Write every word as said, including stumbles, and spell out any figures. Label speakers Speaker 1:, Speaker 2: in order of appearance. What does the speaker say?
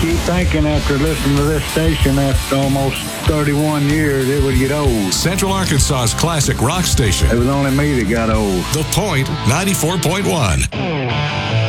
Speaker 1: keep thinking after listening to this station after almost thirty-one years, it would get old.
Speaker 2: Central Arkansas's classic rock station.
Speaker 1: It was only me that got old.
Speaker 2: The Point ninety-four point one.